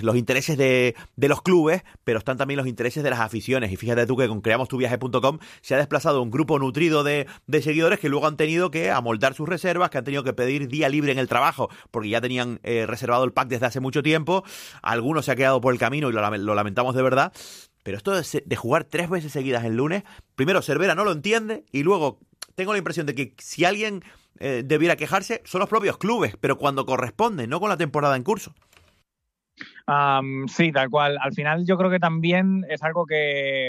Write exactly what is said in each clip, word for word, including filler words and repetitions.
los intereses de, de los clubes, pero están también los intereses de las aficiones. Y fíjate tú que con creamos tu viaje punto com se ha desplazado un grupo nutrido de, de seguidores que luego han tenido que amoldar sus reservas, que han tenido que pedir día libre en el trabajo, porque ya tenían eh, reservado el pack desde hace mucho tiempo. Algunos se ha quedado por el camino y lo, lo lamentamos de verdad. Pero esto de, de jugar tres veces seguidas el lunes, primero Cervera no lo entiende y luego tengo la impresión de que si alguien eh, debiera quejarse son los propios clubes, pero cuando corresponde, no con la temporada en curso. Um, sí, tal cual. Al final yo creo que también es algo que,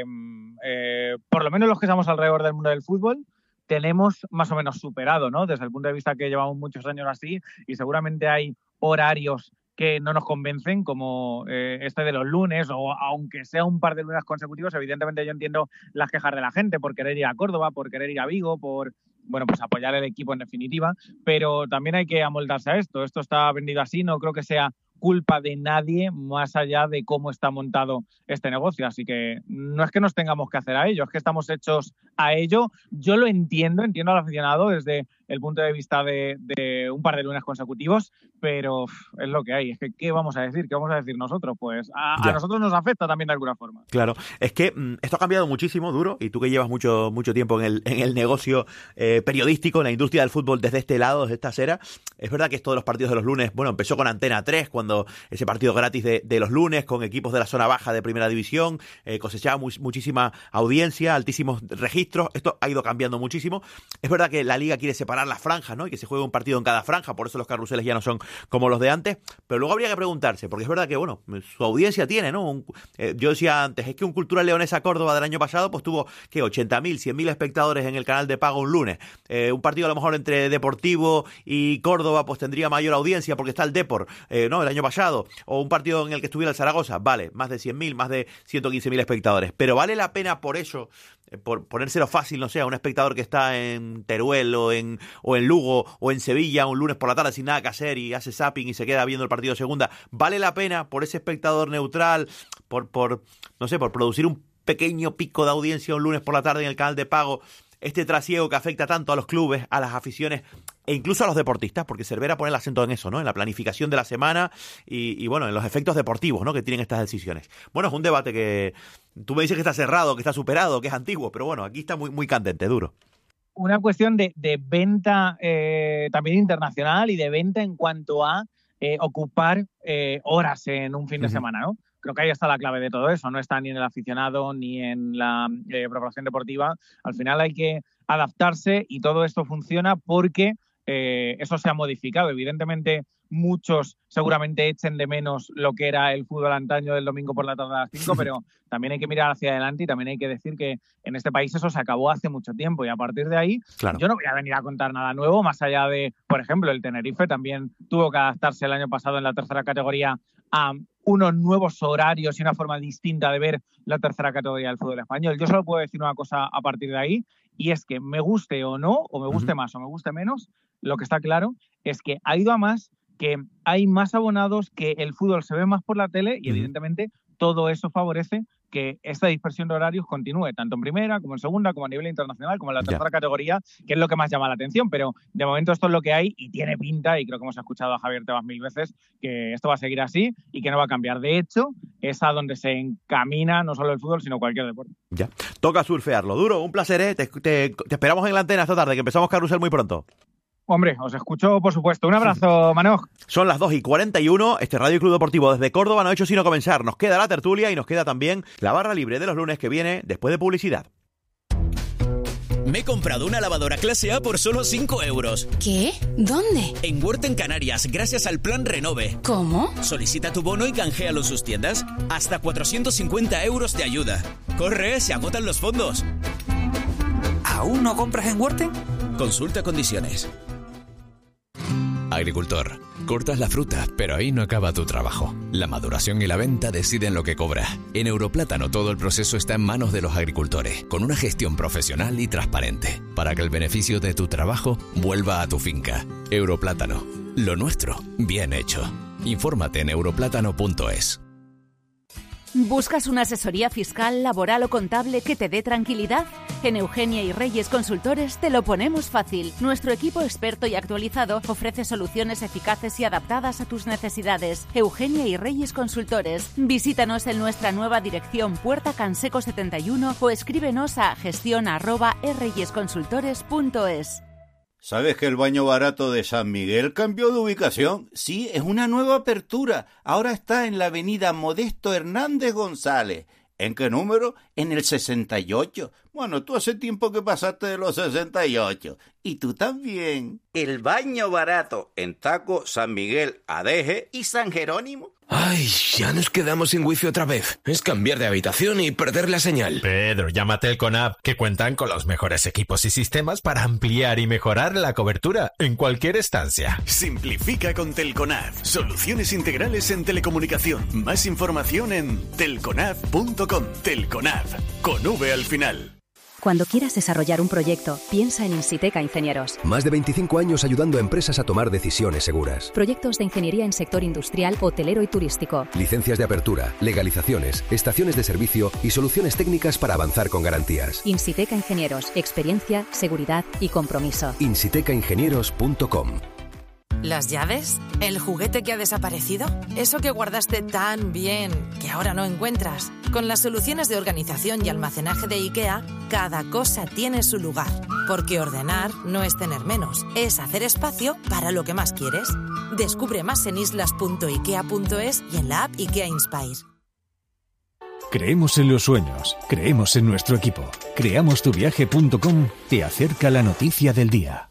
eh, por lo menos los que estamos alrededor del mundo del fútbol, tenemos más o menos superado, ¿no? Desde el punto de vista que llevamos muchos años así y seguramente hay horarios que no nos convencen, como eh, este de los lunes, o aunque sea un par de lunes consecutivos, evidentemente yo entiendo las quejas de la gente por querer ir a Córdoba, por querer ir a Vigo, por, bueno, pues apoyar el equipo en definitiva, pero también hay que amoldarse a esto. Esto está vendido así, no creo que sea culpa de nadie más allá de cómo está montado este negocio, así que no es que nos tengamos que hacer a ello, es que estamos hechos a ello. Yo lo entiendo, entiendo al aficionado desde el punto de vista de, de un par de lunes consecutivos, pero uf, es lo que hay. Es que ¿qué vamos a decir? ¿Qué vamos a decir nosotros? Pues a, a nosotros nos afecta también de alguna forma. Claro, es que mmm, esto ha cambiado muchísimo, Duro, y tú que llevas mucho mucho tiempo en el, en el negocio eh, periodístico, en la industria del fútbol desde este lado, desde esta acera, es verdad que esto de los partidos de los lunes, bueno, empezó con Antena tres, cuando ese partido gratis de, de los lunes, con equipos de la zona baja de primera división, eh, cosechaba mu- muchísima audiencia, altísimos registros. Esto ha ido cambiando muchísimo. Es verdad que la liga quiere separar las franjas, ¿no? Y que se juegue un partido en cada franja, por eso los carruseles ya no son como los de antes, pero luego habría que preguntarse, porque es verdad que, bueno, su audiencia tiene, ¿no? Un, eh, yo decía antes, es que un Cultural Leonesa Córdoba del año pasado, pues tuvo, ¿qué? ochenta mil, cien mil espectadores en el canal de pago un lunes. Eh, un partido a lo mejor entre Deportivo y Córdoba, pues tendría mayor audiencia porque está el Depor, eh, ¿no? El año pasado. O un partido en el que estuviera el Zaragoza, vale, más de cien mil, más de ciento quince mil espectadores. Pero vale la pena por eso, por ponérselo fácil, no sé, a un espectador que está en Teruel o en, o en Lugo o en Sevilla un lunes por la tarde sin nada que hacer y hace zapping y se queda viendo el partido de segunda. ¿Vale la pena por ese espectador neutral, por, por no sé, por producir un pequeño pico de audiencia un lunes por la tarde en el canal de pago, este trasiego que afecta tanto a los clubes, a las aficiones e incluso a los deportistas? Porque Cervera pone el acento en eso, ¿no? En la planificación de la semana y, y bueno, en los efectos deportivos, ¿no? Que tienen estas decisiones. Bueno, es un debate que tú me dices que está cerrado, que está superado, que es antiguo, pero bueno, aquí está muy, muy candente, Duro. Una cuestión de, de venta eh, también internacional y de venta en cuanto a eh, ocupar eh, horas en un fin de uh-huh. semana, ¿no? Creo que ahí está la clave de todo eso. No está ni en el aficionado ni en la eh, preparación deportiva. Al final hay que adaptarse y todo esto funciona porque eh, eso se ha modificado. Evidentemente, muchos seguramente echen de menos lo que era el fútbol antaño del domingo por la tarde a las cinco, pero también hay que mirar hacia adelante y también hay que decir que en este país eso se acabó hace mucho tiempo y a partir de ahí claro. Yo no voy a venir a contar nada nuevo, más allá de, por ejemplo, el Tenerife también tuvo que adaptarse el año pasado en la tercera categoría a unos nuevos horarios y una forma distinta de ver la tercera categoría del fútbol español. Yo solo puedo decir una cosa a partir de ahí, y es que me guste o no, o me guste uh-huh. más o me guste menos, lo que está claro es que ha ido a más, que hay más abonados, que el fútbol se ve más por la tele y uh-huh. evidentemente todo eso favorece que esta dispersión de horarios continúe, tanto en primera, como en segunda, como a nivel internacional, como en la tercera yeah. categoría, que es lo que más llama la atención, pero de momento esto es lo que hay y tiene pinta, y creo que hemos escuchado a Javier Tebas mil veces, que esto va a seguir así y que no va a cambiar. De hecho, es a donde se encamina no solo el fútbol, sino cualquier deporte. Ya, toca surfearlo. Duro, un placer, ¿eh? Te, te, te esperamos en la antena esta tarde, que empezamos Carrusel muy pronto. Hombre, os escucho, por supuesto. Un abrazo, Manoj. Son las dos y cuarenta y uno. Este Radio Club Deportivo desde Córdoba no ha hecho sino comenzar. Nos queda la tertulia y nos queda también la barra libre de los lunes, que viene después de publicidad. Me he comprado una lavadora clase A por solo cinco euros. ¿Qué? ¿Dónde? En Huerta, Canarias, gracias al plan Renove. ¿Cómo? Solicita tu bono y canjealo en sus tiendas. Hasta cuatrocientos cincuenta euros de ayuda. ¡Corre! ¡Se agotan los fondos! ¿Aún no compras en Huerta? Consulta condiciones. Agricultor, cortas la fruta, pero ahí no acaba tu trabajo. La maduración y la venta deciden lo que cobras. En Europlátano todo el proceso está en manos de los agricultores, con una gestión profesional y transparente, para que el beneficio de tu trabajo vuelva a tu finca. Europlátano, lo nuestro, bien hecho. Infórmate en europlátano punto es. ¿Buscas una asesoría fiscal, laboral o contable que te dé tranquilidad? En Eugenia y Reyes Consultores te lo ponemos fácil. Nuestro equipo experto y actualizado ofrece soluciones eficaces y adaptadas a tus necesidades. Eugenia y Reyes Consultores. Visítanos en nuestra nueva dirección Puerta Canseco setenta y uno o escríbenos a gestión arroba erreyesconsultores punto es. ¿Sabes que el baño barato de San Miguel cambió de ubicación? Sí, es una nueva apertura. Ahora está en la avenida Modesto Hernández González. ¿En qué número? En el sesenta y ocho. Bueno, tú hace tiempo que pasaste de los sesenta y ocho. Y tú también. El baño barato en Taco, San Miguel, Adeje y San Jerónimo. Ay, ya nos quedamos sin wifi otra vez. Es cambiar de habitación y perder la señal. Pedro, llama a Telconab, que cuentan con los mejores equipos y sistemas para ampliar y mejorar la cobertura en cualquier estancia. Simplifica con Telconab. Soluciones integrales en telecomunicación. Más información en telconab punto com. Telconab, con V al final. Cuando quieras desarrollar un proyecto, piensa en Insiteca Ingenieros. Más de veinticinco años ayudando a empresas a tomar decisiones seguras. Proyectos de ingeniería en sector industrial, hotelero y turístico. Licencias de apertura, legalizaciones, estaciones de servicio y soluciones técnicas para avanzar con garantías. Insiteca Ingenieros. Experiencia, seguridad y compromiso. insiteca ingenieros punto com. ¿Las llaves? ¿El juguete que ha desaparecido? ¿Eso que guardaste tan bien que ahora no encuentras? Con las soluciones de organización y almacenaje de IKEA, cada cosa tiene su lugar. Porque ordenar no es tener menos, es hacer espacio para lo que más quieres. Descubre más en islas punto ikea punto es y en la app IKEA Inspire. Creemos en los sueños, creemos en nuestro equipo. creamos tu viaje punto com te acerca la noticia del día.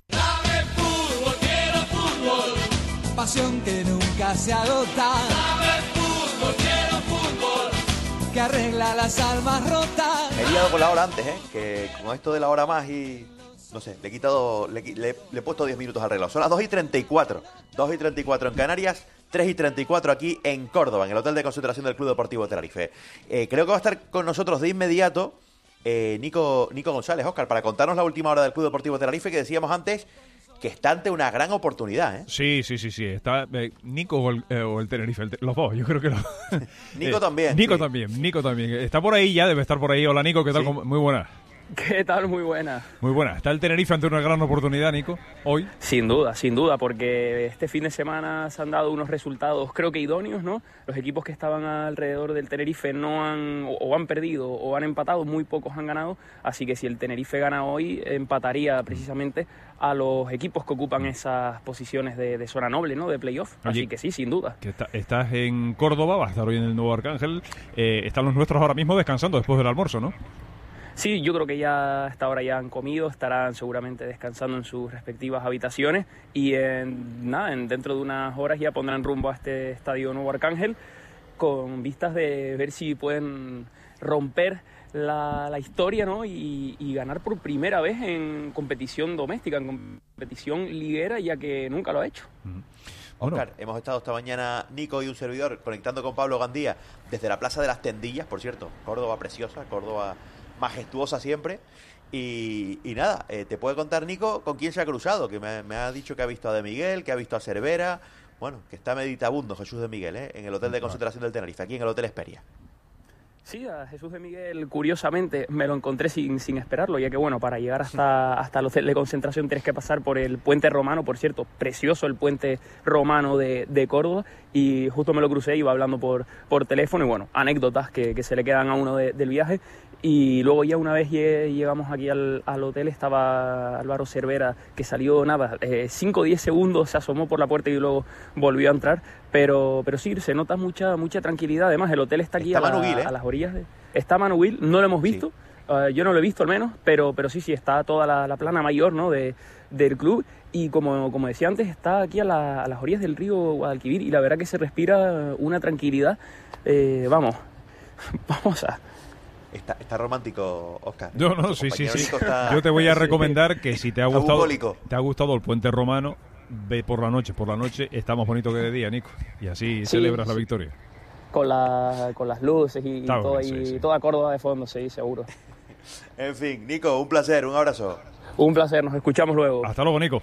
Pasión que nunca se agota. Dame fútbol, quiero fútbol, que arregla las almas rotas. Me he liado con la hora antes, ¿eh? Que con esto de la hora más y... No sé, le he quitado... Le, le, le he puesto diez minutos al reloj. Son las dos y treinta y cuatro. dos y treinta y cuatro en Canarias, tres y treinta y cuatro aquí en Córdoba, en el hotel de concentración del Club Deportivo Tenerife. Eh, creo que va a estar con nosotros de inmediato eh, Nico, Nico González, Óscar, para contarnos la última hora del Club Deportivo Tenerife, que decíamos antes... que está ante una gran oportunidad, ¿eh? Sí, sí, sí, sí. Está eh, Nico o el, eh, o el Tenerife, el te los dos, yo creo que los... Nico eh, también. Nico sí. también, Nico también. Está por ahí ya, debe estar por ahí. Hola, Nico, ¿qué tal? Sí. Muy buena. ¿Qué tal? Muy buena. Muy buena. ¿Está el Tenerife ante una gran oportunidad, Nico, hoy? Sin duda, sin duda, porque este fin de semana se han dado unos resultados, creo que idóneos, ¿no? Los equipos que estaban alrededor del Tenerife no han, o han perdido o han empatado, muy pocos han ganado, así que si el Tenerife gana hoy, empataría precisamente a los equipos que ocupan esas posiciones de, de zona noble, ¿no? De playoff, así Oye, que sí, sin duda. Que está, estás en Córdoba, vas a estar hoy en el Nuevo Arcángel, eh, están los nuestros ahora mismo descansando después del almuerzo, ¿no? Sí, yo creo que ya hasta ahora ya han comido, estarán seguramente descansando en sus respectivas habitaciones y en, nada, en, dentro de unas horas ya pondrán rumbo a este estadio Nuevo Arcángel con vistas de ver si pueden romper la, la historia, ¿no? y, y ganar por primera vez en competición doméstica, en competición liguera, ya que nunca lo ha hecho. Uh-huh. Óscar, hemos estado esta mañana, Nico y un servidor, conectando con Pablo Gandía desde la Plaza de las Tendillas, por cierto, Córdoba preciosa, Córdoba majestuosa siempre. Y, y nada, eh, te puede contar Nico con quién se ha cruzado, que me, me ha dicho que ha visto a De Miguel, que ha visto a Cervera, bueno, que está meditabundo Jesús de Miguel, ¿eh? En el hotel de concentración del Tenerife, aquí en el Hotel Esperia. Sí, a Jesús de Miguel, curiosamente, me lo encontré sin, sin esperarlo, ya que, bueno, para llegar hasta, hasta el hotel de concentración tienes que pasar por el puente romano, por cierto, precioso el puente romano de, de Córdoba, y justo me lo crucé, iba hablando por, por teléfono, y bueno, anécdotas que, que se le quedan a uno de, del viaje. Y luego ya una vez llegamos aquí al, al hotel, estaba Álvaro Cervera, que salió nada, cinco o diez segundos, se asomó por la puerta y luego volvió a entrar, pero pero sí, se nota mucha mucha tranquilidad. Además, el hotel está aquí está a, la, Manuguil, ¿eh? a las orillas de... Está Manuguil, no lo hemos visto, sí. uh, yo no lo he visto al menos, pero pero sí, sí, está toda la, la plana mayor, ¿no? de, del club, y como, como decía antes, está aquí a, la, a las orillas del río Guadalquivir, y la verdad que se respira una tranquilidad, eh, vamos, vamos a... Está, está romántico, Óscar. No, no, sí, sí, sí. Está... Yo te voy a recomendar que si te ha gustado te ha gustado el puente romano, ve por la noche. Por la noche está más bonito que de día, Nico. Y así sí, celebras sí. la victoria. Con, la, con las luces y, y, todo, bien, y sí, sí. toda Córdoba de fondo, sí, seguro. En fin, Nico, un placer, un abrazo. Un placer, nos escuchamos luego. Hasta luego, Nico.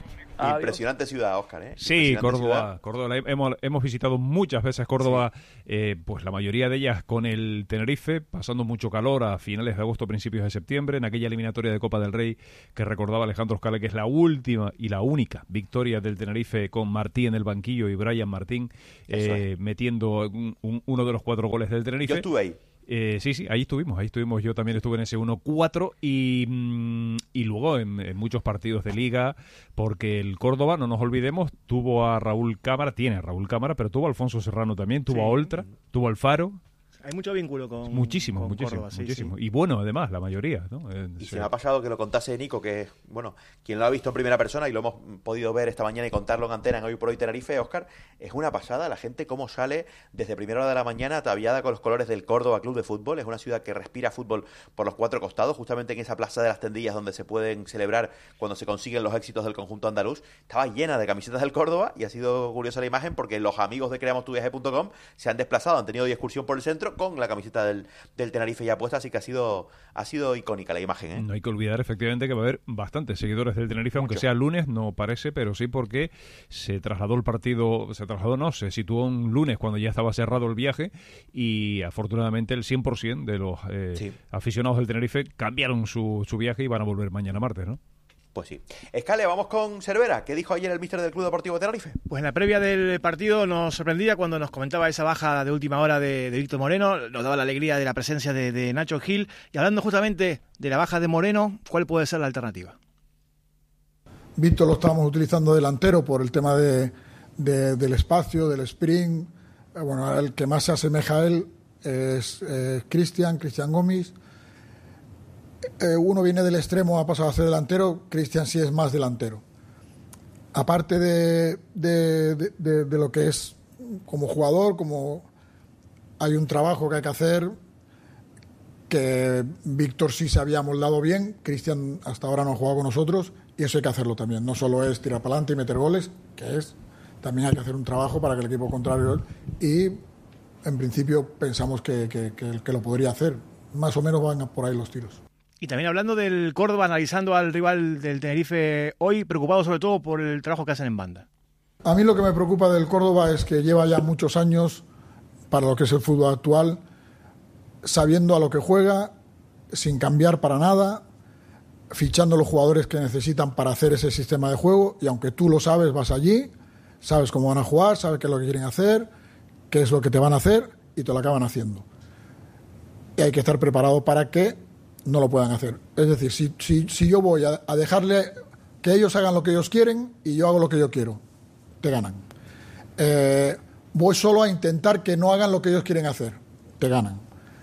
Adiós. Impresionante ciudad, Óscar, ¿eh? Sí, Córdoba, Córdoba. Hemos, hemos visitado muchas veces Córdoba, sí. eh, pues la mayoría de ellas con el Tenerife, pasando mucho calor a finales de agosto, principios de septiembre, en aquella eliminatoria de Copa del Rey que recordaba Alejandro Scala, que es la última y la única victoria del Tenerife con Martí en el banquillo y Brian Martín eh, metiendo un, un, uno de los cuatro goles del Tenerife. Yo estuve ahí. Eh, sí, sí, ahí estuvimos, ahí estuvimos, yo también estuve en ese uno cuatro y, mm, y luego en, en muchos partidos de Liga, porque el Córdoba, no nos olvidemos, tuvo a Raúl Cámara, tiene a Raúl Cámara, pero tuvo a Alfonso Serrano también, tuvo sí. a Oltra, tuvo al Faro. Hay mucho vínculo con Muchísimo, con muchísimo, Córdoba, sí, muchísimo. sí. Y bueno, además, la mayoría, ¿no? Eh, y sí. se me ha pasado que lo contase Nico, que es, bueno, quien lo ha visto en primera persona y lo hemos podido ver esta mañana y contarlo en antena en Hoy por Hoy Tenerife, Óscar, es una pasada la gente cómo sale desde primera hora de la mañana ataviada con los colores del Córdoba Club de Fútbol. Es una ciudad que respira fútbol por los cuatro costados, justamente en esa plaza de las Tendillas donde se pueden celebrar cuando se consiguen los éxitos del conjunto andaluz. Estaba llena de camisetas del Córdoba y ha sido curiosa la imagen porque los amigos de creamos tu viaje punto com se han desplazado, han tenido hoy excursión por el centro con la camiseta del, del Tenerife ya puesta, así que ha sido ha sido icónica la imagen, ¿eh? No hay que olvidar efectivamente que va a haber bastantes seguidores del Tenerife, aunque Mucho. sea lunes, no parece, pero sí porque se trasladó el partido, se trasladó no, se situó un lunes cuando ya estaba cerrado el viaje y afortunadamente el cien por ciento de los eh, sí. aficionados del Tenerife cambiaron su, su viaje y van a volver mañana martes, ¿no? Pues sí. Escale, vamos con Cervera. ¿Qué dijo ayer el míster del Club Deportivo Tenerife? Pues en la previa del partido nos sorprendía cuando nos comentaba esa baja de última hora de, de Víctor Moreno, nos daba la alegría de la presencia de, de Nacho Gil, y hablando justamente de la baja de Moreno, ¿cuál puede ser la alternativa? Víctor lo estábamos utilizando delantero por el tema de, de, del espacio, del sprint. Bueno, el que más se asemeja a él es eh, Cristian, Cristian Gómez. Eh, uno viene del extremo, ha pasado a ser delantero. Cristian sí es más delantero. Aparte de, de, de, de, de lo que es como jugador, como hay un trabajo que hay que hacer, que Víctor sí se había moldado bien, Cristian hasta ahora no ha jugado con nosotros, y eso hay que hacerlo también. No solo es tirar para adelante y meter goles, que es, también hay que hacer un trabajo para que el equipo contrario, y en principio pensamos que, que, que, que lo podría hacer. Más o menos van por ahí los tiros. Y también hablando del Córdoba, analizando al rival del Tenerife hoy, preocupado sobre todo por el trabajo que hacen en banda. A mí lo que me preocupa del Córdoba es que lleva ya muchos años, para lo que es el fútbol actual, sabiendo a lo que juega, sin cambiar para nada, fichando los jugadores que necesitan para hacer ese sistema de juego, y aunque tú lo sabes, vas allí, sabes cómo van a jugar, sabes qué es lo que quieren hacer, qué es lo que te van a hacer, y te lo acaban haciendo. Y hay que estar preparado para que no lo puedan hacer. Es decir, si, si, si yo voy a, a dejarle que ellos hagan lo que ellos quieren y yo hago lo que yo quiero, te ganan. Eh, voy solo a intentar que no hagan lo que ellos quieren hacer, te ganan.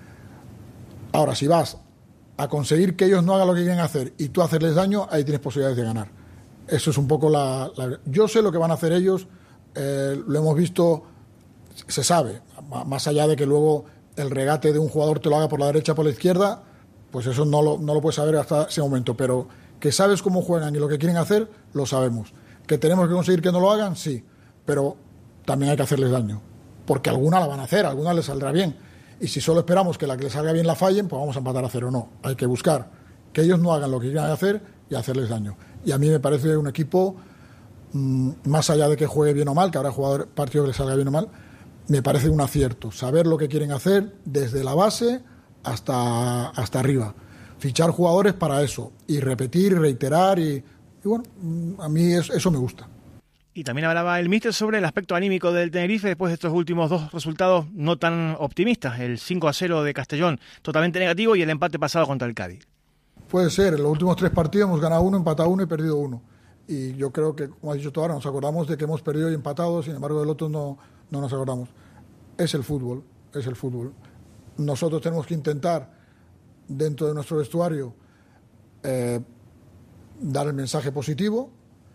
Ahora, si vas a conseguir que ellos no hagan lo que quieren hacer y tú hacerles daño, ahí tienes posibilidades de ganar. Eso es un poco la... la yo sé lo que van a hacer ellos, eh, lo hemos visto, se sabe, más allá de que luego el regate de un jugador te lo haga por la derecha o por la izquierda, pues eso no lo, no lo puedes saber hasta ese momento, pero que sabes cómo juegan y lo que quieren hacer, lo sabemos. Que tenemos que conseguir que no lo hagan, sí, pero también hay que hacerles daño, porque alguna la van a hacer, alguna les saldrá bien, y si solo esperamos que la que les salga bien la fallen, pues vamos a empatar a cero. No, hay que buscar que ellos no hagan lo que quieran hacer y hacerles daño. Y a mí me parece un equipo, mmm, más allá de que juegue bien o mal, que habrá jugador partido que les salga bien o mal, me parece un acierto, saber lo que quieren hacer desde la base hasta, hasta arriba. Fichar jugadores para eso, y repetir, y reiterar, y, y bueno, a mí eso, eso me gusta. Y también hablaba el míster sobre el aspecto anímico del Tenerife después de estos últimos dos resultados no tan optimistas, el cinco a cero de Castellón, totalmente negativo, y el empate pasado contra el Cádiz. Puede ser, en los últimos tres partidos hemos ganado uno, empatado uno y perdido uno. Y yo creo que, como ha dicho tú ahora, nos acordamos de que hemos perdido y empatado, sin embargo del otro no, no nos acordamos. Es el fútbol, es el fútbol. Nosotros tenemos que intentar, dentro de nuestro vestuario, eh, dar el mensaje positivo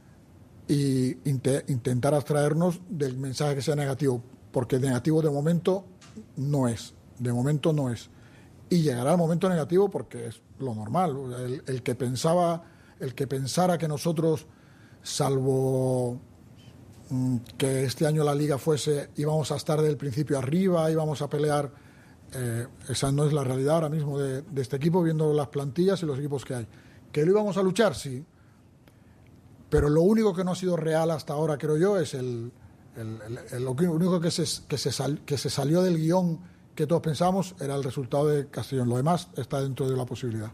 y inte- intentar abstraernos del mensaje que sea negativo, porque negativo de momento no es, de momento no es. Y llegará el momento negativo porque es lo normal. El, el que pensaba, el que pensara que nosotros, salvo mmm, que este año la Liga fuese, íbamos a estar del principio arriba, íbamos a pelear, eh, esa no es la realidad ahora mismo de, de este equipo, viendo las plantillas y los equipos que hay. ¿Que lo íbamos a luchar? Sí. Pero lo único que no ha sido real hasta ahora, creo yo, es el, el, el, el lo único que se, que, se sal, que se salió del guión que todos pensamos era el resultado de Castellón. Lo demás está dentro de la posibilidad.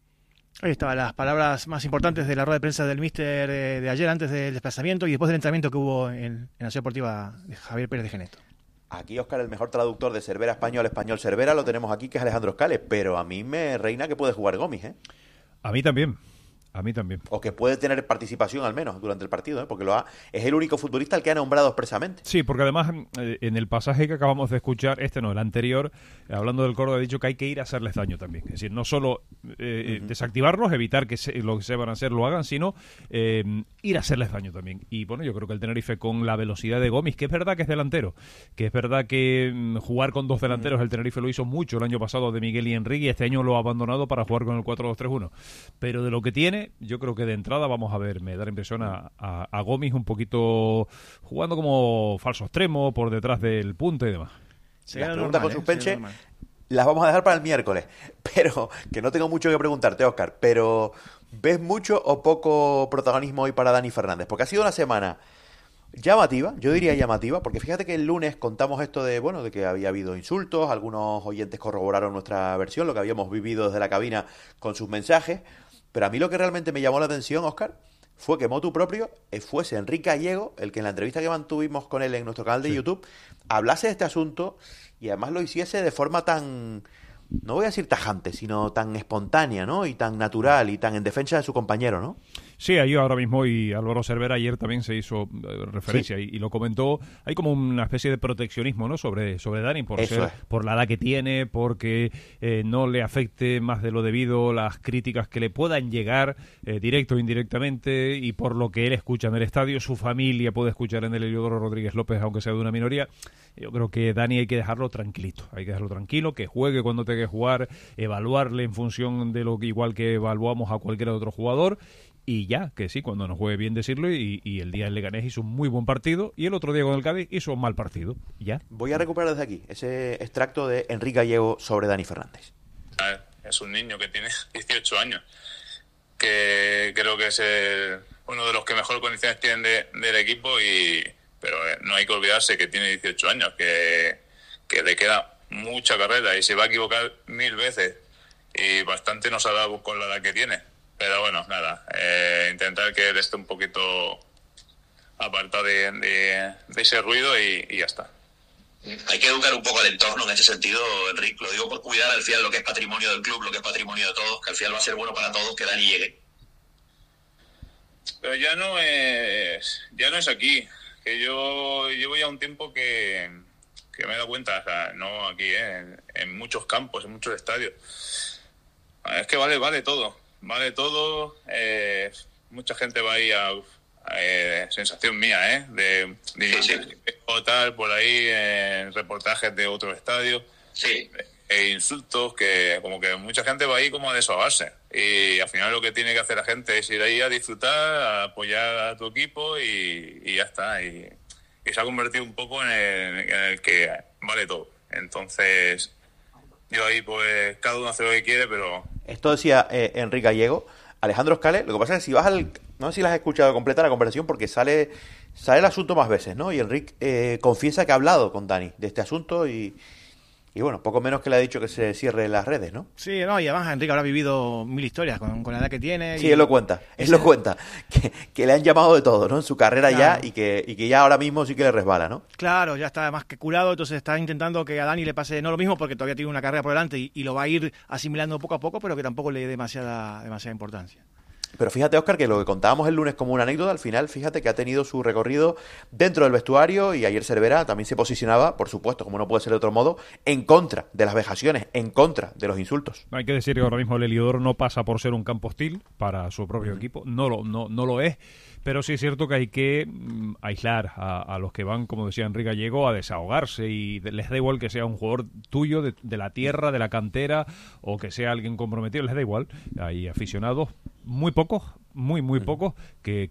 Ahí estaban las palabras más importantes de la rueda de prensa del míster de, de ayer, antes del desplazamiento y después del entrenamiento que hubo en, en la Ciudad Deportiva de Javier Pérez de Geneto. Aquí, Óscar, el mejor traductor de Cervera español, español Cervera, lo tenemos aquí, que es Alejandro Scales, pero a mí me reina que puede jugar Gomis, ¿eh? A mí también. A mí también. O que puede tener participación al menos durante el partido, ¿eh? Porque lo ha, es el único futbolista al que ha nombrado expresamente. Sí, porque además eh, en el pasaje que acabamos de escuchar, este no, el anterior, eh, hablando del Córdoba, ha dicho que hay que ir a hacerles daño también. Es decir, no solo eh, uh-huh. desactivarlos, evitar que se, lo que se van a hacer lo hagan, sino eh, ir a hacerles daño también. Y bueno, yo creo que el Tenerife con la velocidad de Gomis, que es verdad que es delantero, que es verdad que mm, jugar con dos delanteros, uh-huh. el Tenerife lo hizo mucho el año pasado de Miguel y Enrique, y este año lo ha abandonado para jugar con el cuatro dos tres uno. Pero de lo que tiene, yo creo que de entrada vamos a ver, me da la impresión a, a, a Gomis un poquito jugando como falso extremo por detrás del punto y demás. Las preguntas con suspense ¿eh? las vamos a dejar para el miércoles, pero que no tengo mucho que preguntarte, Óscar, pero ¿ves mucho o poco protagonismo hoy para Dani Fernández? Porque ha sido una semana llamativa, yo diría llamativa, porque fíjate que el lunes contamos esto de, bueno, de que había habido insultos, algunos oyentes corroboraron nuestra versión, lo que habíamos vivido desde la cabina con sus mensajes. Pero a mí lo que realmente me llamó la atención, Óscar, fue que motu propio fuese Enrique Gallego el que en la entrevista que mantuvimos con él en nuestro canal de sí. YouTube hablase de este asunto y además lo hiciese de forma tan, no voy a decir tajante, sino tan espontánea, ¿no? Y tan natural y tan en defensa de su compañero, ¿no? Sí, ahí ahora mismo, y Álvaro Cervera ayer también se hizo eh, referencia sí. y, y lo comentó, hay como una especie de proteccionismo, ¿no? sobre, sobre Dani, por, ser, por la edad que tiene, porque eh, no le afecte más de lo debido las críticas que le puedan llegar, eh, directo o indirectamente, y por lo que él escucha en el estadio, su familia puede escuchar en el Heliodoro Rodríguez López, aunque sea de una minoría. Yo creo que Dani hay que dejarlo tranquilito, hay que dejarlo tranquilo, que juegue cuando tenga que jugar, evaluarle en función de lo que igual que evaluamos a cualquier otro jugador. Y ya, que sí, cuando nos juegue bien decirlo, y, y el día en Leganés hizo un muy buen partido, y el otro día con el Cádiz hizo un mal partido, ya. Voy a recuperar desde aquí ese extracto de Enrique Gallego sobre Dani Fernández. Es un niño que tiene dieciocho años, que creo que es el, uno de los que mejor condiciones tienen de, del equipo, y pero no hay que olvidarse que tiene dieciocho años, que, que le queda mucha carrera y se va a equivocar mil veces, y bastante nos ha dado con la edad que tiene. Pero bueno, nada, eh, intentar que él esté un poquito apartado de, de, de ese ruido y, y ya está. Hay que educar un poco al entorno en ese sentido, Enrique. Lo digo por cuidar al final lo que es patrimonio del club, lo que es patrimonio de todos, que al final va a ser bueno para todos que Dani llegue. Pero ya no es, ya no es aquí, que yo llevo ya un tiempo que, que me he dado cuenta, o sea, no aquí, eh, en, en muchos campos, en muchos estadios. Es que vale, vale todo. Vale todo, eh, mucha gente va ahí a, a eh, sensación mía, ¿eh? De, de sí, sí. o tal, por ahí, en reportajes de otros estadios, sí. e insultos, que como que mucha gente va ahí como a desahogarse. Y al final lo que tiene que hacer la gente es ir ahí a disfrutar, a apoyar a tu equipo y, y ya está. Y, y se ha convertido un poco en el, en el que vale todo. Entonces, yo ahí pues cada uno hace lo que quiere, pero... Esto decía eh, Enrique Gallego. Alejandro Scales, lo que pasa es que si vas al... No sé si las has escuchado completa la conversación, porque sale sale el asunto más veces, ¿no? Y Enrique eh, confiesa que ha hablado con Dani de este asunto y... Y bueno, poco menos que le ha dicho que se cierre las redes, ¿no? Sí, no, y además Enrique habrá vivido mil historias con, con la edad que tiene. Sí, y... él lo cuenta, él lo cuenta, que, que le han llamado de todo, ¿no? En su carrera claro. ya, y que, y que ya ahora mismo sí que le resbala, ¿no? Claro, ya está más que curado, entonces está intentando que a Dani le pase no lo mismo, porque todavía tiene una carrera por delante y, y lo va a ir asimilando poco a poco, pero que tampoco le dé demasiada, demasiada importancia. Pero fíjate, Óscar, que lo que contábamos el lunes como una anécdota, al final, fíjate que ha tenido su recorrido dentro del vestuario, y ayer Cervera también se posicionaba, por supuesto, como no puede ser de otro modo, en contra de las vejaciones, en contra de los insultos. Hay que decir que ahora mismo el Heliodoro no pasa por ser un campo hostil para su propio uh-huh. equipo, no lo, no, no lo es, pero sí es cierto que hay que mm, aislar a, a los que van, como decía Enrique Gallego, a desahogarse, y de, les da igual que sea un jugador tuyo, de, de la tierra, de la cantera, o que sea alguien comprometido, les da igual. Hay aficionados muy pocos, muy, muy pocos, que, que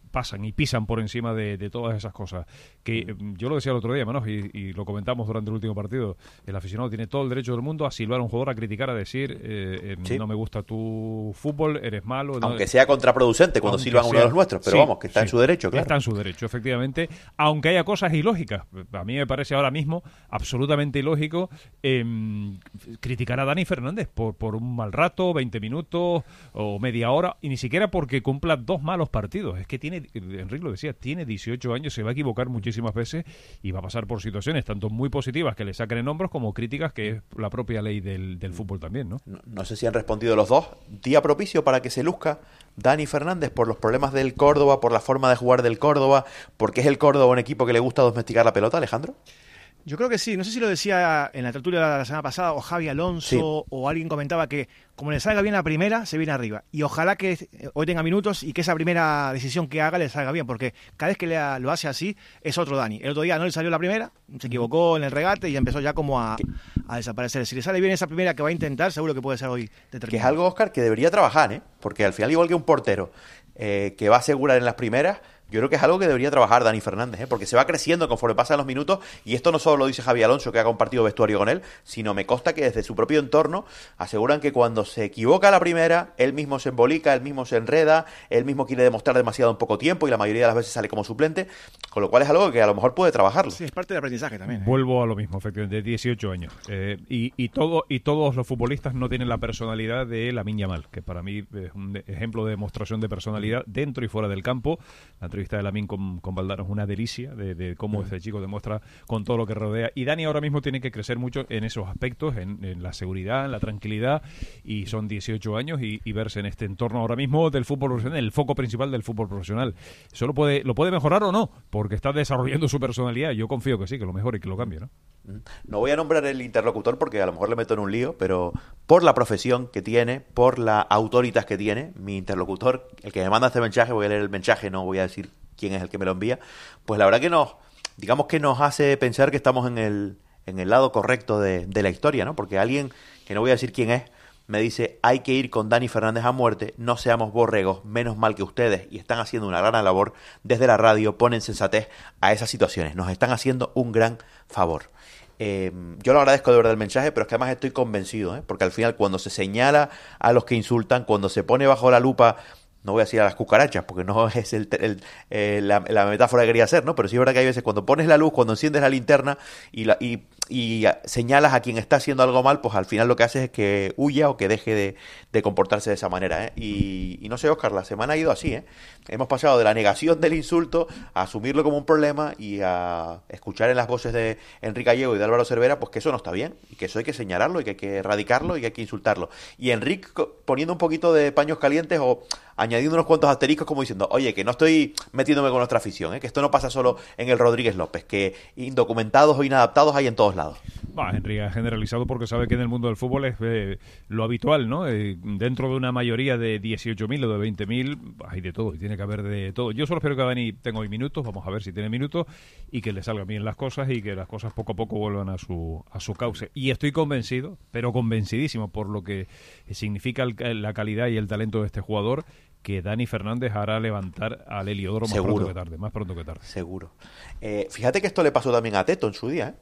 pasan y pisan por encima de, de todas esas cosas. Que mm. yo lo decía el otro día, Manos, y, y lo comentamos durante el último partido. El aficionado tiene todo el derecho del mundo a silbar a un jugador, a criticar, a decir eh, eh, sí. no me gusta tu fútbol, eres malo. Aunque no, sea contraproducente cuando silban sea, uno de los nuestros, pero sí, vamos, que está sí, en su derecho, claro. Está en su derecho, efectivamente, aunque haya cosas ilógicas. A mí me parece ahora mismo absolutamente ilógico eh, criticar a Dani Fernández por, por un mal rato, veinte minutos o media hora, y ni siquiera porque cumpla dos malos partidos. Es que tiene, Enrique lo decía, tiene dieciocho años, se va a equivocar muchísimas veces y va a pasar por situaciones tanto muy positivas que le saquen en hombros como críticas, que es la propia ley del, del fútbol también, ¿no? ¿no? No sé si han respondido los dos. Día propicio para que se luzca Dani Fernández por los problemas del Córdoba, por la forma de jugar del Córdoba, porque es el Córdoba un equipo que le gusta domesticar la pelota, Alejandro. Yo creo que sí, no sé si lo decía en la tertulia de la semana pasada o Javi Alonso sí. o alguien comentaba que como le salga bien la primera, se viene arriba. Y ojalá que hoy tenga minutos y que esa primera decisión que haga le salga bien, porque cada vez que le, lo hace así es otro Dani. El otro día no le salió la primera, se equivocó en el regate y empezó ya como a, a desaparecer. Si le sale bien esa primera que va a intentar, seguro que puede ser hoy determinante. Que es algo, Óscar, que debería trabajar, ¿eh? Porque al final, igual que un portero eh, que va a asegurar en las primeras, yo creo que es algo que debería trabajar Dani Fernández, ¿eh? Porque se va creciendo conforme pasan los minutos, y esto no solo lo dice Javi Alonso, que ha compartido vestuario con él, sino me consta que desde su propio entorno aseguran que cuando se equivoca la primera, él mismo se embolica, él mismo se enreda, él mismo quiere demostrar demasiado en poco tiempo y la mayoría de las veces sale como suplente, con lo cual es algo que a lo mejor puede trabajarlo. Sí, es parte del aprendizaje también, ¿eh? Vuelvo a lo mismo, efectivamente, dieciocho años. Eh, y, y, todo, y todos los futbolistas no tienen la personalidad de Lamine Yamal, que para mí es un ejemplo de demostración de personalidad dentro y fuera del campo. La entrevista de Lamine con con Valdano es una delicia de, de cómo este chico demuestra con todo lo que rodea, y Dani ahora mismo tiene que crecer mucho en esos aspectos, en, en la seguridad, en la tranquilidad, y son dieciocho años y, y verse en este entorno ahora mismo del fútbol profesional, el foco principal del fútbol profesional. Solo puede, lo puede mejorar o no, porque está desarrollando su personalidad. Yo confío que sí, que lo mejore y que lo cambie, ¿no? No voy a nombrar el interlocutor porque a lo mejor le meto en un lío, pero por la profesión que tiene, por la autoritas que tiene, mi interlocutor, el que me manda este mensaje, voy a leer el mensaje, no voy a decir quién es el que me lo envía, pues la verdad que nos, digamos que nos hace pensar que estamos en el, en el lado correcto de, de la historia, ¿no? Porque alguien, que no voy a decir quién es, me dice, hay que ir con Dani Fernández a muerte, no seamos borregos, menos mal que ustedes, y están haciendo una gran labor desde la radio, ponen sensatez a esas situaciones, nos están haciendo un gran favor. Eh, yo lo agradezco de verdad el mensaje, pero es que además estoy convencido, ¿eh? Porque al final cuando se señala a los que insultan, cuando se pone bajo la lupa, no voy a decir a las cucarachas, porque no es el, el, eh, la, la metáfora que quería hacer, ¿no? Pero sí es verdad que hay veces cuando pones la luz, cuando enciendes la linterna y, la, y, y señalas a quien está haciendo algo mal, pues al final lo que haces es que huya o que deje de, de comportarse de esa manera, ¿eh? Y, y no sé, Óscar, la semana ha ido así, ¿eh? Hemos pasado de la negación del insulto a asumirlo como un problema y a escuchar en las voces de Enrique Gallego y de Álvaro Cervera, pues que eso no está bien y que eso hay que señalarlo y que hay que erradicarlo y que hay que insultarlo. Y Enrique poniendo un poquito de paños calientes o añadiendo unos cuantos asteriscos como diciendo, oye, que no estoy metiéndome con nuestra afición, ¿eh? Que esto no pasa solo en el Rodríguez López, que indocumentados o inadaptados hay en todos lados. Bah, Enrique ha generalizado porque sabe que en el mundo del fútbol es eh, lo habitual, ¿no? Eh, dentro de una mayoría de dieciocho mil o de veinte mil hay de todo y tiene que haber de todo. Yo solo espero que Dani tenga hoy minutos, vamos a ver si tiene minutos y que le salgan bien las cosas y que las cosas poco a poco vuelvan a su a su cauce. Y estoy convencido, pero convencidísimo por lo que significa el, la calidad y el talento de este jugador, que Dani Fernández hará levantar al Heliodoro más Seguro. pronto que tarde, más pronto que tarde. Seguro. Eh, fíjate que esto le pasó también a Teto en su día, ¿eh?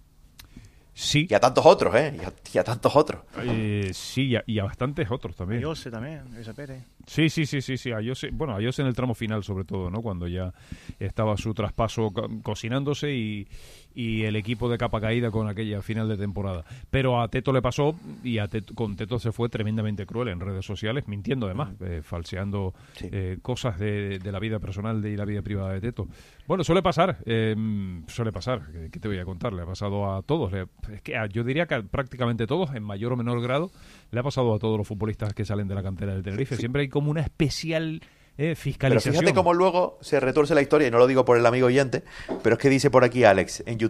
Sí. Y a tantos otros, ¿eh? Y a, y a tantos otros. Eh, sí, y a, y a bastantes otros también. A Jose también, Jose Pérez. Sí, sí, sí, sí, sí. A Jose, bueno, a Jose en el tramo final sobre todo, ¿no? Cuando ya estaba su traspaso co cocinándose y, y el equipo de capa caída con aquella final de temporada. Pero a Teto le pasó y a Teto, con Teto se fue tremendamente cruel en redes sociales, mintiendo además, eh, falseando sí. eh, cosas de, de la vida personal de, y la vida privada de Teto. Bueno, suele pasar, eh, suele pasar. ¿Qué, ¿Qué te voy a contar? Le ha pasado a todos. Le, es que a, yo diría que a prácticamente todos, en mayor o menor grado, le ha pasado a todos los futbolistas que salen de la cantera del Tenerife. Sí. Siempre hay como una especial eh, fiscalización. Pero fíjate cómo luego se retuerce la historia, y no lo digo por el amigo oyente, pero es que dice por aquí Alex en YouTube,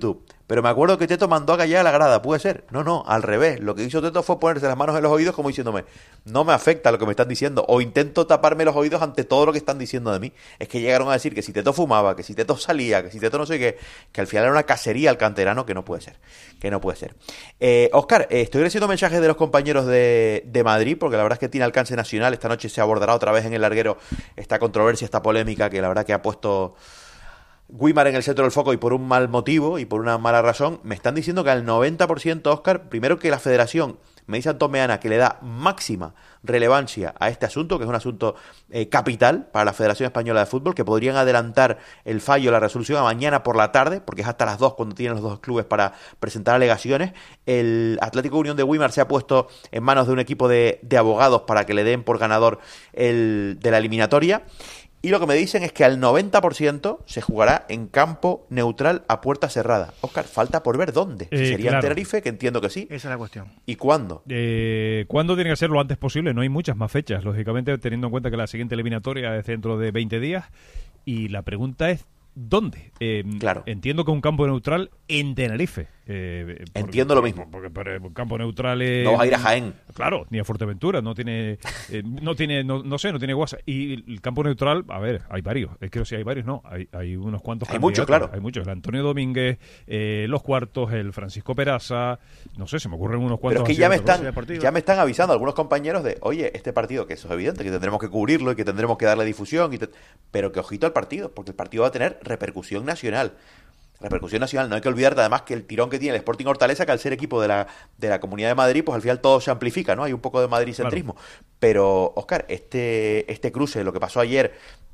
pero me acuerdo que Teto mandó a callar a la grada, puede ser. No, no, al revés. Lo que hizo Teto fue ponerse las manos en los oídos como diciéndome, no me afecta lo que me están diciendo, o intento taparme los oídos ante todo lo que están diciendo de mí. Es que llegaron a decir que si Teto fumaba, que si Teto salía, que si Teto no sé qué, que al final era una cacería al canterano, que no puede ser, que no puede ser. Eh, Óscar, eh, estoy recibiendo mensajes de los compañeros de, de Madrid, porque la verdad es que tiene alcance nacional. Esta noche se abordará otra vez en el larguero esta controversia, esta polémica que la verdad que ha puesto Guimar en el centro del foco y por un mal motivo y por una mala razón. Me están diciendo que al noventa por ciento, Óscar, primero que la federación, me dice Antón Meana, que le da máxima relevancia a este asunto, que es un asunto eh, capital para la Federación Española de Fútbol, que podrían adelantar el fallo, la resolución a mañana por la tarde, porque es hasta las dos cuando tienen los dos clubes para presentar alegaciones. El Atlético Unión de Guimar se ha puesto en manos de un equipo de, de abogados para que le den por ganador el de la eliminatoria. Y lo que me dicen es que al noventa por ciento se jugará en campo neutral a puerta cerrada. Óscar, falta por ver dónde. Eh, ¿Sería claro. en Tenerife? Que entiendo que sí. Esa es la cuestión. ¿Y cuándo? Eh, ¿Cuándo tiene que ser lo antes posible? No hay muchas más fechas, lógicamente, teniendo en cuenta que la siguiente eliminatoria es dentro de veinte días. Y la pregunta es, ¿dónde? Eh, claro. Entiendo que un campo neutral en Tenerife. Eh, porque, entiendo lo mismo. Porque, porque, porque un campo neutral es... No vas a ir a Jaén. Claro, ni a Fuerteventura, no tiene, eh, no tiene, no, no sé, no tiene guasa. Y el campo neutral, a ver, hay varios. Es que si hay varios, no, hay, hay unos cuantos. Hay muchos, claro. Hay muchos. El Antonio Domínguez, eh, Los Cuartos, el Francisco Peraza, no sé, se me ocurren unos cuantos. Pero es que ya me están, ya me están avisando algunos compañeros de, oye, este partido, que eso es evidente, que tendremos que cubrirlo y que tendremos que darle difusión, y te... pero que ojito al partido, porque el partido va a tener repercusión nacional. Repercusión nacional, no hay que olvidar además que el tirón que tiene el Sporting Hortaleza, que al ser equipo de la, de la Comunidad de Madrid, pues al final todo se amplifica, ¿no? Hay un poco de madricentrismo. Claro. Pero, Óscar, este, este cruce, lo que pasó ayer,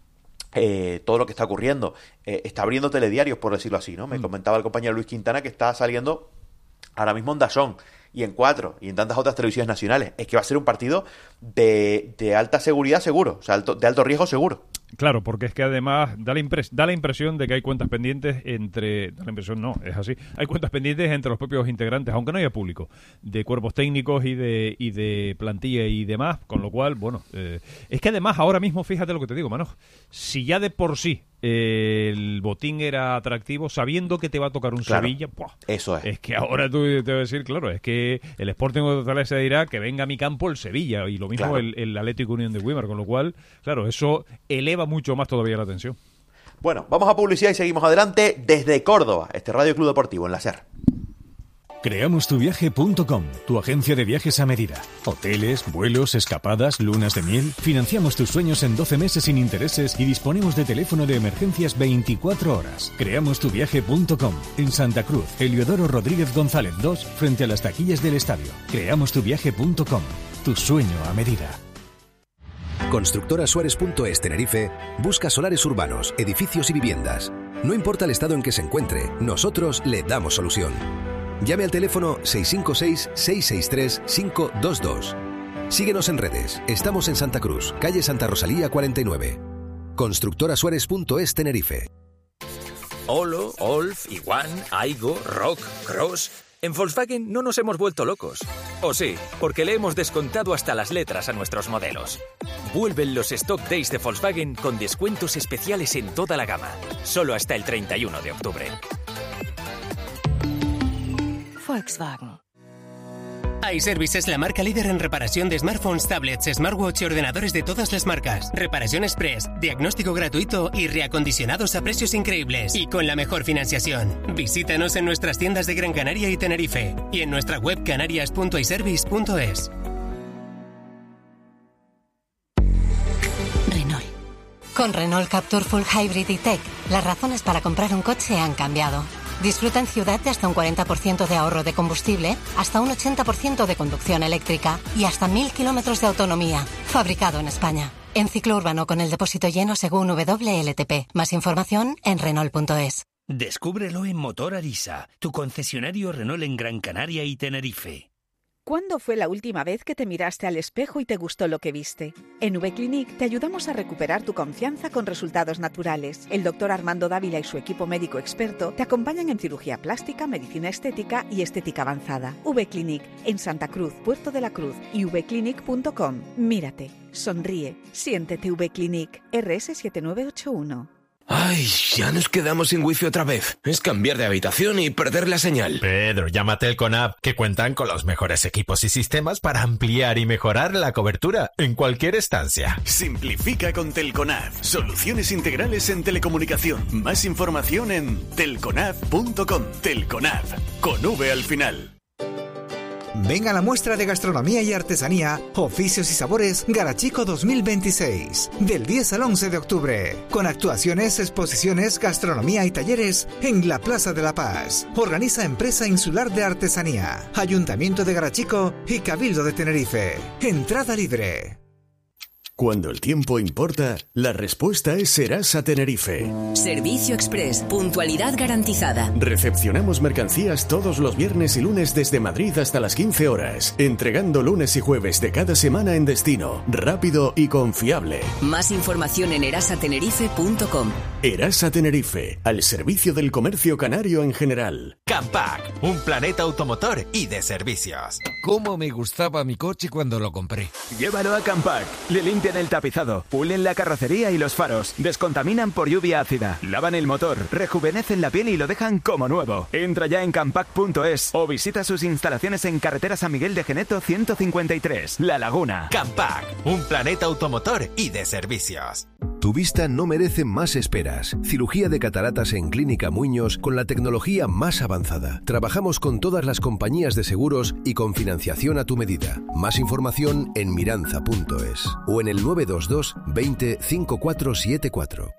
eh, todo lo que está ocurriendo, eh, está abriendo telediarios, por decirlo así, ¿no? Me mm. comentaba el compañero Luis Quintana que está saliendo ahora mismo en DAZN y en Cuatro y en tantas otras televisiones nacionales. Es que va a ser un partido de, de alta seguridad seguro, o sea, alto, de alto riesgo seguro. Claro, porque es que además da la, impres- da la impresión de que hay cuentas pendientes entre... Da la impresión, no, es así. Hay cuentas pendientes entre los propios integrantes, aunque no haya público, de cuerpos técnicos y de y de plantilla y demás, con lo cual, bueno, eh, es que además ahora mismo, fíjate lo que te digo, Mano, si ya de por sí eh, el botín era atractivo, sabiendo que te va a tocar un claro, Sevilla, ¡buah! Eso es. Es que ahora tú te vas a decir, claro, es que el Sporting Hortaleza dirá que venga a mi campo el Sevilla, y lo mismo claro. el, el Atlético Unión de Guimar, con lo cual, claro, eso eleva mucho más todavía la atención. Bueno, vamos a publicidad y seguimos adelante desde Córdoba, este Radio Club Deportivo en la SER. creamos tu viaje punto com, tu agencia de viajes a medida. Hoteles, vuelos, escapadas, lunas de miel. Financiamos tus sueños en doce meses sin intereses y disponemos de teléfono de emergencias veinticuatro horas. creamos tu viaje punto com, en Santa Cruz, Heliodoro Rodríguez González dos, frente a las taquillas del estadio. creamos tu viaje punto com, tu sueño a medida. Constructora Suárez punto es Tenerife busca solares urbanos, edificios y viviendas. No importa el estado en que se encuentre, nosotros le damos solución. Llame al teléfono seis cinco seis, seis seis tres, cinco dos dos. Síguenos en redes. Estamos en Santa Cruz, calle Santa Rosalía cuarenta y nueve. Constructora Suárez punto es Tenerife. Olo, Olf, Iguan, Aigo, Rock, Cross... En Volkswagen no nos hemos vuelto locos. O sí, porque le hemos descontado hasta las letras a nuestros modelos. Vuelven los Stock Days de Volkswagen con descuentos especiales en toda la gama. Solo hasta el treinta y uno de octubre. Volkswagen. iService es la marca líder en reparación de smartphones, tablets, smartwatch y ordenadores de todas las marcas. Reparación express, diagnóstico gratuito y reacondicionados a precios increíbles. Y con la mejor financiación. Visítanos en nuestras tiendas de Gran Canaria y Tenerife. Y en nuestra web canarias punto iservice punto es. Renault. Con Renault Captur Full Hybrid y Tech, las razones para comprar un coche han cambiado. Disfruta en ciudad de hasta un cuarenta por ciento de ahorro de combustible, hasta un ochenta por ciento de conducción eléctrica y hasta mil kilómetros de autonomía. Fabricado en España. En ciclo urbano con el depósito lleno según W L T P. Más información en Renault punto es. Descúbrelo en Motor Arisa, tu concesionario Renault en Gran Canaria y Tenerife. ¿Cuándo fue la última vez que te miraste al espejo y te gustó lo que viste? En V-Clinic te ayudamos a recuperar tu confianza con resultados naturales. El doctor Armando Dávila y su equipo médico experto te acompañan en cirugía plástica, medicina estética y estética avanzada. V-Clinic, en Santa Cruz, Puerto de la Cruz y v clinic punto com. Mírate, sonríe, siéntete V-Clinic. R S siete nueve ocho uno. Ay, ya nos quedamos sin wifi otra vez. Es cambiar de habitación y perder la señal. Pedro, llama a Telcon App, que cuentan con los mejores equipos y sistemas para ampliar y mejorar la cobertura en cualquier estancia. Simplifica con Telconaf. Soluciones integrales en telecomunicación. Más información en telconaf punto com. Telconaf, con V al final. Ven a la muestra de gastronomía y artesanía, oficios y sabores Garachico dos mil veintiséis, del diez al once de octubre, con actuaciones, exposiciones, gastronomía y talleres en la Plaza de la Paz. Organiza Empresa Insular de Artesanía, Ayuntamiento de Garachico y Cabildo de Tenerife. Entrada libre. Cuando el tiempo importa, la respuesta es Serasa Tenerife. Servicio Express, puntualidad garantizada. Recepcionamos mercancías todos los viernes y lunes desde Madrid hasta las quince horas, entregando lunes y jueves de cada semana en destino, rápido y confiable. Más información en erasa tenerife punto com. Erasa Tenerife, al servicio del comercio canario en general. Campac, un planeta automotor y de servicios. Cómo me gustaba mi coche cuando lo compré. Llévalo a Campac. Le limpian el tapizado, pulen la carrocería y los faros, descontaminan por lluvia ácida, lavan el motor, rejuvenecen la piel y lo dejan como nuevo. Entra ya en campac punto es o visita sus instalaciones en carretera San Miguel de Geneto ciento cincuenta y tres, La Laguna. Campac, un planeta automotor y de servicios. Tu vista no merece más esperas. Cirugía de cataratas en Clínica Muñoz con la tecnología más avanzada. Trabajamos con todas las compañías de seguros y con financiación a tu medida. Más información en miranza punto es o en el nueve dos dos veinte cincuenta y cuatro setenta y cuatro.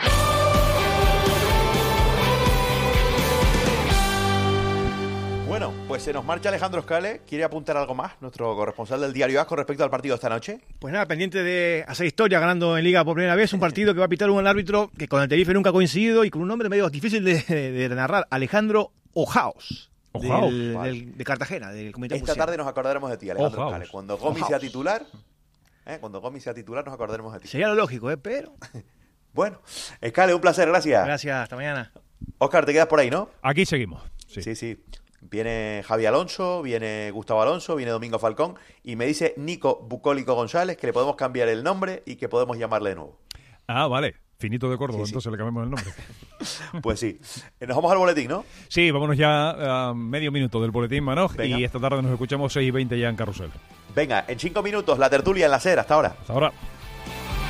Bueno, pues se nos marcha Alejandro Scale. ¿Quiere apuntar algo más, nuestro corresponsal del Diario A S, con respecto al partido de esta noche? Pues nada, pendiente de hacer historia ganando en Liga por primera vez, un partido que va a pitar un árbitro que con el Tenerife nunca ha coincidido y con un nombre medio difícil de, de, de narrar, Alejandro Ojaos. Ojaos, del, vale. del, de Cartagena, del Comité Esta tarde nos acordaremos de ti, Alejandro Ojaos. Scale. Cuando Gomi Ojaos. sea titular, ¿eh? cuando Gomi sea titular nos acordaremos de ti. Sería lo lógico, ¿eh? Pero... Bueno, Scale, un placer, gracias. Gracias, hasta mañana. Óscar, te quedas por ahí, ¿no? Aquí seguimos. Sí, sí. sí. Viene Javi Alonso, viene Gustavo Alonso, viene Domingo Falcón y me dice Nico Bucólico González que le podemos cambiar el nombre y que podemos llamarle de nuevo. Ah, vale. Finito de Córdoba, Sí, sí. entonces le cambiamos el nombre. Pues sí. Nos vamos al boletín, ¿no? Sí, vámonos ya a medio minuto del boletín, Manoj, Venga. y esta tarde nos escuchamos seis y veinte ya en Carrusel. Venga, en cinco minutos la tertulia en la SER. Hasta ahora. Hasta ahora.